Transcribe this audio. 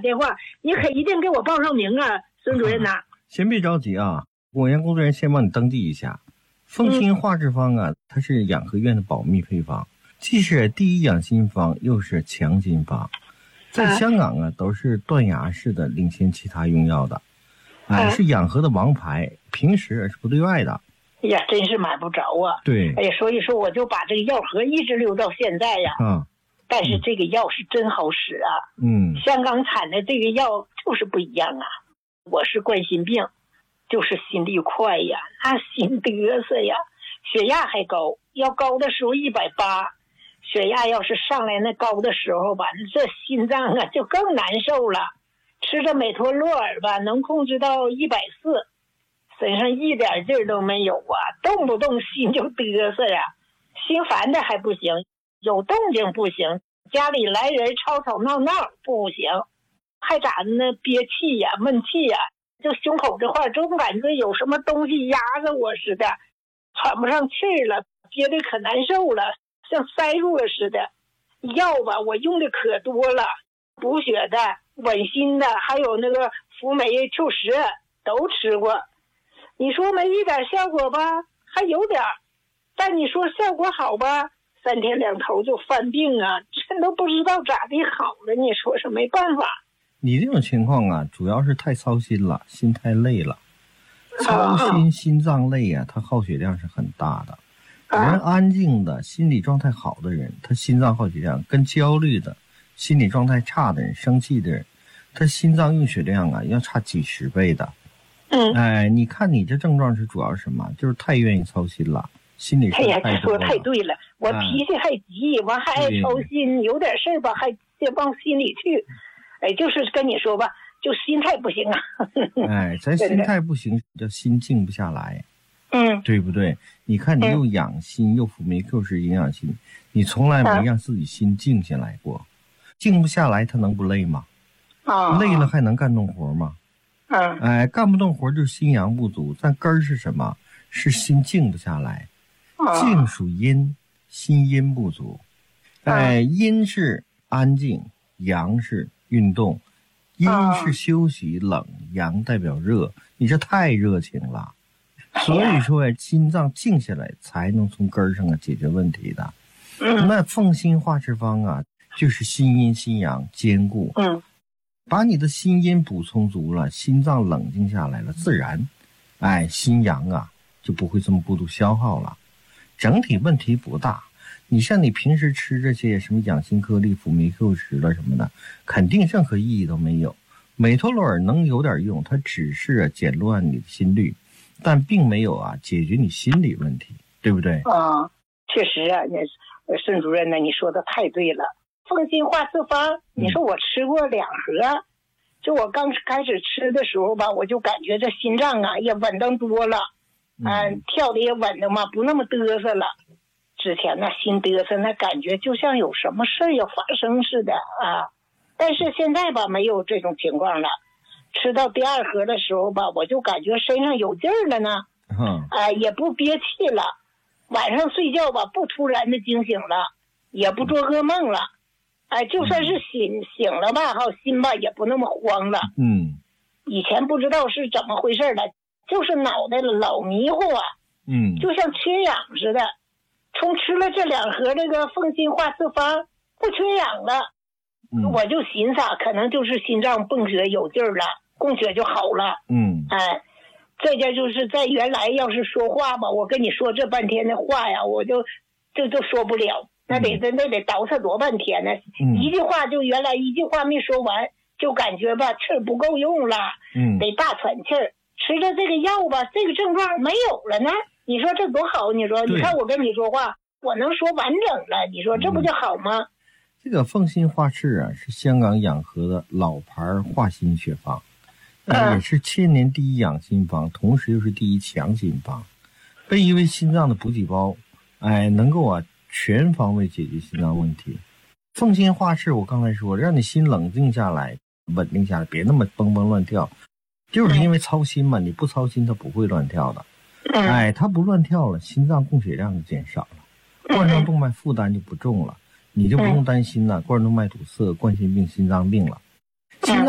电话，你可一定给我报上名啊，孙主任呐。 先别着急啊，我让工作人员先帮你登记一下。凤新化制方啊，它是养和院的保密配方，既是第一养心方，又是强心方，在香港啊都是断崖式的领先其他用药的，是养和的王牌，平时是不对外的。 哎呀，真是买不着啊！ 对， 哎呀，所以说我就把这个药盒一直留到现在呀。但是这个药是真好使啊。香港产的这个药就是不一样啊。我是冠心病，就是心率快呀，那心嘚瑟呀，血压还高，要高的时候180，血压要是上来那高的时候吧，这心脏啊就更难受了。吃着美托洛尔吧，能控制到140，身上一点劲儿都没有啊，动不动心就嘚瑟呀，心烦的还不行，有动静不行，家里来人吵吵闹闹不行，还咋的呢？憋气呀，闷气呀，就胸口这块总感觉有什么东西压着我似的，喘不上气了，憋得可难受了，像塞住了似的。药吧我用的可多了，补血的、稳心的，还有那个辅酶 Q10都吃过。你说没一点效果吧，还有点，但你说效果好吧，3天2头就犯病啊，真都不知道咋地好了，你说是没办法。 你这种情况啊，主要是太操心了，心太累了。操心心脏累啊，它耗血量是很大的。人安静的、心理状态好的人，他心脏耗血量跟焦虑的、心理状态差的人、生气的人，他心脏用血量啊要差几十倍的。你看你这症状是主要是什么？就是太愿意操心了，心里哎呀，说太对了，我脾气还急，我还爱操心，有点事吧还先往心里去。就是跟你说吧，就心态不行啊。 咱心态不行，叫心静不下来。对不对？你看你又养心又辅酶 Q10营养心，你从来没让自己心静下来过。静不下来，他能不累吗？累了还能干动活吗？干不动活就是心阳不足，但根儿是什么？是心静不下来。静属阴，心阴不足。阴是安静，阳是运动，阴是休息冷，阳代表热，你这太热情了。所以说心脏静下来才能从根儿上解决问题的。那凤心化制方啊，就是心阴心阳兼顾。把你的心阴补充足了，心脏冷静下来了，自然心阳啊就不会这么过度消耗了，整体问题不大。你像你平时吃这些什么养心颗粒、辅酶 Q10了什么的，肯定任何意义都没有。美托洛尔能有点用，它只是减乱你的心率，但并没有解决你心理问题，对不对？ 确实啊，孙主任呢，你说的太对了。凤心化制方，你说我吃过2盒，就我刚开始吃的时候吧，我就感觉这心脏啊也稳当多了，跳的也稳当嘛，不那么嘚瑟了。之前那心嘚瑟，那感觉就像有什么事要发生似的啊。但是现在吧，没有这种情况了。吃到第2盒的时候吧，我就感觉身上有劲儿了呢，也不憋气了，晚上睡觉吧不突然的惊醒了，也不做噩梦了，就算是醒了吧，心吧也不那么慌了。以前不知道是怎么回事了，就是脑袋老迷糊啊，就像缺氧似的。从吃了这2盒这个凤心化制方，不缺氧了。我就寻思可能就是心脏泵血有劲儿了，供血就好了。这件就是在原来要是说话吧，我跟你说这半天的话呀，我就说不了，那得捯饬多半天呢。一句话就原来一句话没说完，就感觉吧气儿不够用了，得大喘气儿。吃了这个药吧，这个症状没有了呢。你说这多好？你说，你看我跟你说话，我能说完整了，你说这不就好吗？ 这个凤心化制是香港养和的老牌化心血方，也是千年第一养心方，同时又是第一强心方，被誉为心脏的补给包，能够全方位解决心脏问题。凤心化制我刚才说，让你心冷静下来，稳定下来，别那么蹦蹦乱跳，就是因为操心嘛，你不操心它不会乱跳的。它不乱跳了，心脏供血量就减少了，冠状动脉负担就不重了，你就不用担心了冠状动脉堵塞、冠心病、心脏病了。心脏